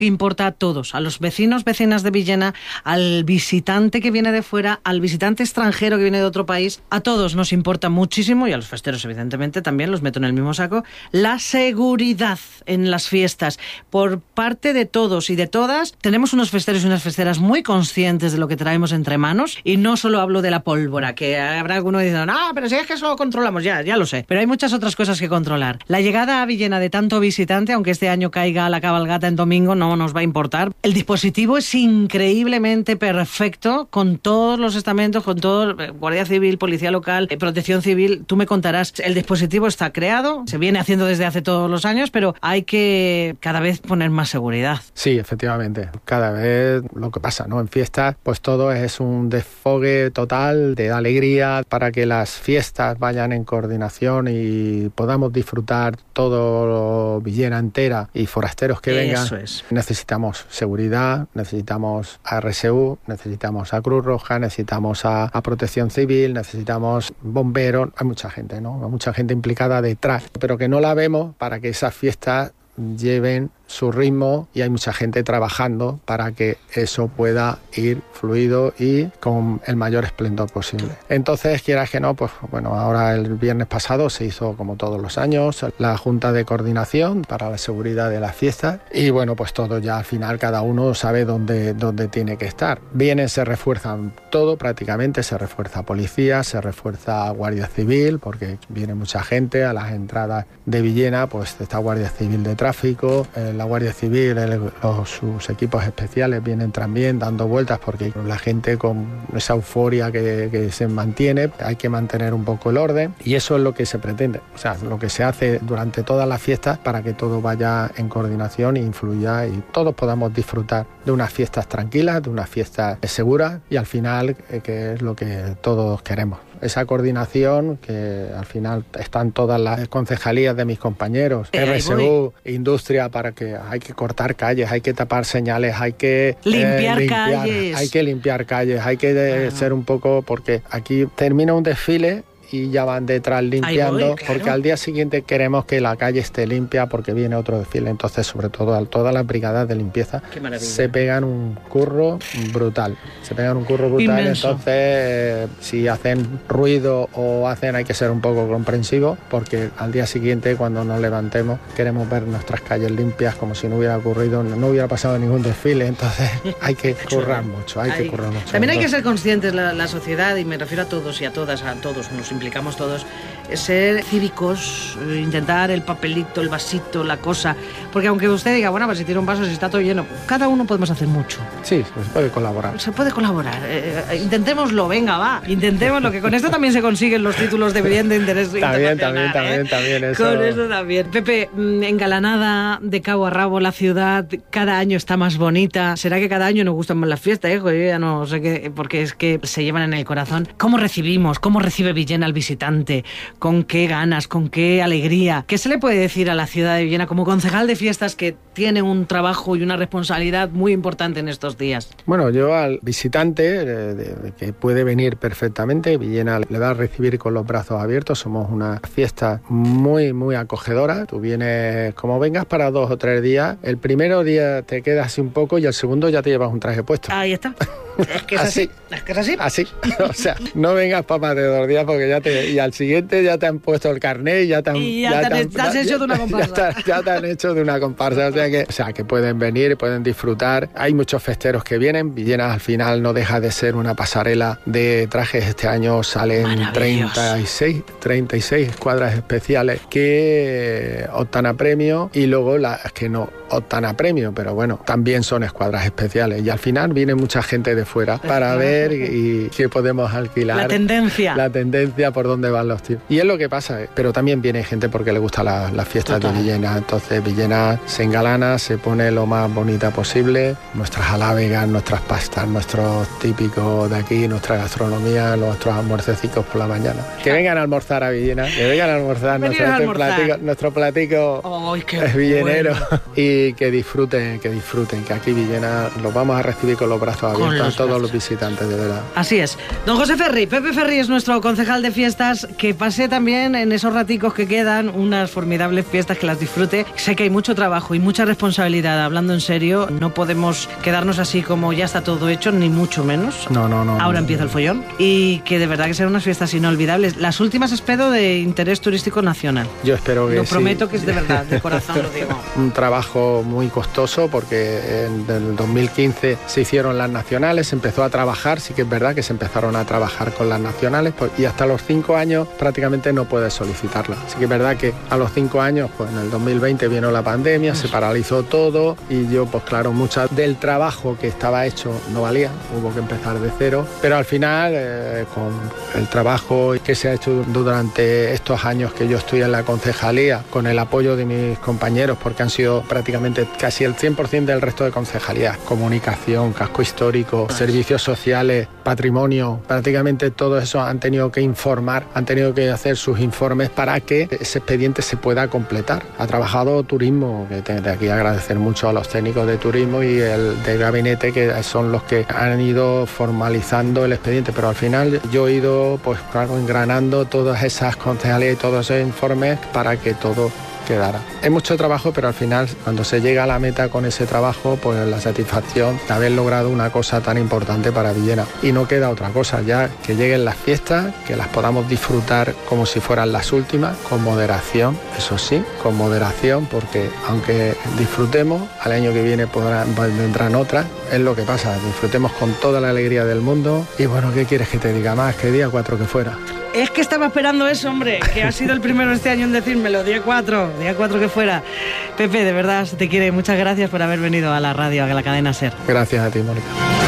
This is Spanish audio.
importa a todos, a los vecinos, vecinas de Villena, al visitante que viene de fuera, al visitante extranjero que viene de otro país. A todos nos importa muchísimo, y a los festeros evidentemente también, los meto en el mismo saco, la seguridad en las fiestas. Por parte de todos y de todas, tenemos unos festeros y unas festeras muy conscientes de lo que traemos entre manos, y no solo hablo de la pólvora, que habrá alguno diciendo, no, pero si es que eso lo controlamos, ya lo sé, pero hay muchas otras cosas que controlar. La llegada a Villena de tanto visitante, aunque este año caiga la cabalgata en domingo, no nos va a importar. El dispositivo es increíblemente perfecto, con todos los estamentos, con todo, Guardia Civil, Policía Local, Protección Civil. Tú me contarás, el dispositivo está creado, se viene haciendo desde hace todos los años, pero hay que cada vez poner más seguridad. Sí, efectivamente. Cada vez lo que pasa, ¿no? En fiestas, pues todo es un desfogue total de alegría para que las fiestas vayan en coordinación y podamos disfrutar todo Villena entera y forasteros que vengan. Eso es. Necesitamos seguridad, necesitamos a RSU, necesitamos a Cruz Roja, necesitamos a Protección Civil, necesitamos bomberos. Hay mucha gente, ¿no? Hay mucha gente implicada detrás, pero que no la vemos para que esas fiestas lleven su ritmo, y hay mucha gente trabajando para que eso pueda ir fluido y con el mayor esplendor posible. Entonces, quieras que no, pues bueno, ahora el viernes pasado se hizo, como todos los años, la Junta de Coordinación para la seguridad de las fiestas, y bueno, pues todo ya al final cada uno sabe dónde tiene que estar. Vienen, se refuerzan todo prácticamente, se refuerza policía, se refuerza Guardia Civil, porque viene mucha gente a las entradas de Villena, pues está Guardia Civil de Tráfico, la Guardia Civil, sus equipos especiales vienen también dando vueltas, porque la gente con esa euforia que se mantiene, hay que mantener un poco el orden, y eso es lo que se pretende, o sea, lo que se hace durante todas las fiestas para que todo vaya en coordinación e influya y todos podamos disfrutar de unas fiestas tranquilas, de unas fiestas seguras, y al final que es lo que todos queremos. Esa coordinación, que al final están todas las concejalías de mis compañeros, RSU, Industria, para que hay que cortar calles, hay que tapar señales, hay que limpiar calles. Hay que limpiar calles, hay que ser un poco, porque aquí termina un desfile y ya van detrás limpiando, claro, porque al día siguiente queremos que la calle esté limpia porque viene otro desfile. Entonces, sobre todo, a todas las brigadas de limpieza se pegan un curro brutal. Inmenso. Entonces, si hacen ruido o hay que ser un poco comprensivos, porque al día siguiente, cuando nos levantemos, queremos ver nuestras calles limpias como si no hubiera ocurrido, no hubiera pasado ningún desfile. Entonces, hay que currar mucho, También hay que ser conscientes, la sociedad, y me refiero a todos y a todas, a todos, nos implicamos todos, ser cívicos, intentar el papelito, el vasito, la cosa, porque aunque usted diga, bueno, pues si tiene un vaso, si está todo lleno, cada uno podemos hacer mucho. Sí, se puede colaborar. Intentémoslo, venga, va, intentémoslo, que con esto también se consiguen los títulos de bien de interés internacional. También eso. Con eso también. Pepe, engalanada de cabo a rabo la ciudad, cada año está más bonita. ¿Será que cada año nos gustan más las fiestas? Yo ya no sé qué, porque es que se llevan en el corazón. ¿Cómo recibe Villena al visitante? ¿Con qué ganas? ¿Con qué alegría? ¿Qué se le puede decir a la ciudad de Villena como concejal de fiestas, que tiene un trabajo y una responsabilidad muy importante en estos días? Bueno, yo al visitante que puede venir perfectamente, Villena le va a recibir con los brazos abiertos. Somos una fiesta muy, muy acogedora. Tú vienes, como vengas para 2 o 3 días, el primero día te quedas así un poco y el segundo ya te llevas un traje puesto. Ahí está. Es que es así. Es que es así. Así. O sea, no vengas para más de 2 días, porque y al siguiente ya te han puesto el carnet y ya te has hecho de una comparsa. Ya te han hecho de una comparsa. O sea que pueden venir, pueden disfrutar. Hay muchos festeros que vienen. Villena al final no deja de ser una pasarela de trajes. Este año salen 36 escuadras especiales que optan a premio, y luego las que no optan a premio, pero bueno, también son escuadras especiales, y al final viene mucha gente de fuera para ver y qué podemos alquilar. La tendencia por dónde van los tiros. Y es lo que pasa, pero también viene gente porque le gusta las fiestas de Villena. Entonces Villena se engalana, se pone lo más bonita posible. Nuestras alávegas, nuestras pastas, nuestros típicos de aquí, nuestra gastronomía, nuestros almuercecicos por la mañana. Que vengan a almorzar a Villena, que vengan a almorzar. Nuestro platico es villenero. Bueno. Y que disfruten, que aquí Villena los vamos a recibir con los brazos abiertos a todos los visitantes, de verdad. Así es. Don José Ferri, Pepe Ferri es nuestro concejal de fiestas. Que pase desee también en esos raticos que quedan unas formidables fiestas, que las disfrute. Sé que hay mucho trabajo y mucha responsabilidad, hablando en serio, no podemos quedarnos así como ya está todo hecho, ni mucho menos. No. Ahora empieza el follón y que de verdad que sean unas fiestas inolvidables. Las últimas espero de interés turístico nacional. Yo espero que Lo prometo que es de verdad, de corazón lo digo. Un trabajo muy costoso porque en el 2015 se hicieron las nacionales, se empezó a trabajar, sí que es verdad que se empezaron a trabajar con las nacionales y hasta los 5 años prácticamente no puedes solicitarlas. Sí que es verdad que a los 5 años, pues en el 2020 vino la pandemia, se paralizó todo y yo, pues claro, mucho del trabajo que estaba hecho no valía, hubo que empezar de cero, pero al final con el trabajo que se ha hecho durante estos años que yo estoy en la concejalía, con el apoyo de mis compañeros, porque han sido prácticamente casi el 100% del resto de concejalías, comunicación, casco histórico, servicios sociales, patrimonio, prácticamente todo eso han tenido que informar, han tenido que hacer sus informes para que ese expediente se pueda completar. Ha trabajado turismo, que de aquí agradecer mucho a los técnicos de turismo y el de gabinete, que son los que han ido formalizando el expediente, pero al final yo he ido, pues claro, engranando todas esas concejalías y todos esos informes para que todo quedara. Es mucho trabajo, pero al final, cuando se llega a la meta con ese trabajo, pues la satisfacción de haber logrado una cosa tan importante para Villena. Y no queda otra cosa, ya que lleguen las fiestas, que las podamos disfrutar como si fueran las últimas, con moderación, eso sí, con moderación, porque aunque disfrutemos, al año que viene vendrán otras, es lo que pasa, disfrutemos con toda la alegría del mundo. Y bueno, ¿qué quieres que te diga más? Que día 4 que fuera. Es que estaba esperando eso, hombre, que ha sido el primero este año en decírmelo, día 4 que fuera. Pepe, de verdad, se te quiere. Muchas gracias por haber venido a la radio, a la cadena SER. Gracias a ti, Mónica.